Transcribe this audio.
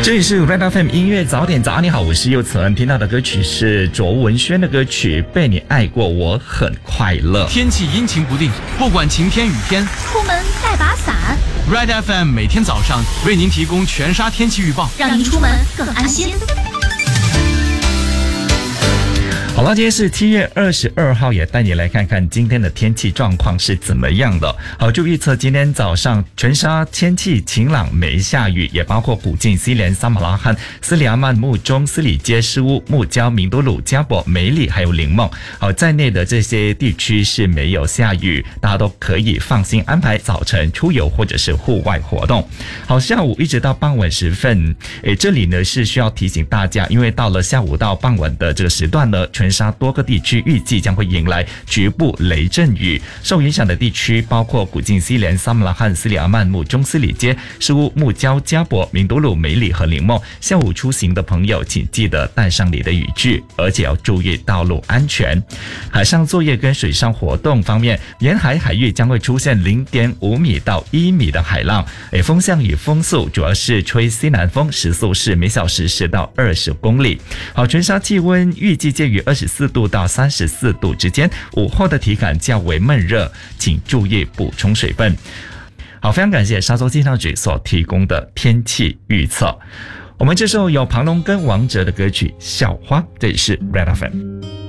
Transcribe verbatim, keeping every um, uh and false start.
这里是 Red F M 音乐早点早安，你好，我是佑岑。听到的歌曲是卓文萱的歌曲《被你爱过我很快乐》。 天气阴晴不定，不管晴天雨天， 出门带把伞。 Red F M 每天早上为您提供全沙天气预报， 让您出门更安心。 好了，今天是七月二十二号，也带你来看看今天的天气状况是怎么样的。好，就预测今天早上全沙天气晴朗，没下雨，也包括古晋、西连、萨马拉罕、斯里阿曼、木中、斯里街、诗屋、木礁、明都鲁、加博、梅里还有林梦，好在内的这些地区是没有下雨，大家都可以放心安排早晨出游或者是户外活动。好，下午一直到傍晚时分，诶，这里呢是需要提醒大家，因为到了下午到傍晚的这个时段呢，全沙多个地区预计将会迎来局部雷阵雨，受影响的地区包括古晋、西连、萨马拉罕、斯里阿曼、木中、斯里街、诗屋、木礁、加博、明都鲁、梅里和林梦。下午出行的朋友请记得带上你的雨具，而且要注意道路安全。海上作业跟水上活动方面，沿海海域将会出现 零点五米到一米的海浪，诶，风向与风速主要是吹西南风，时速是每小时十到二十公里。好，全沙气温预计介于二十四度到三十四度之间，午后的体感较为闷热，请注意补充水分。好，非常感谢沙洲气象局所提供的天气预测。我们这时候有庞龙跟王哲的歌曲《校花》，这里是 Red F M。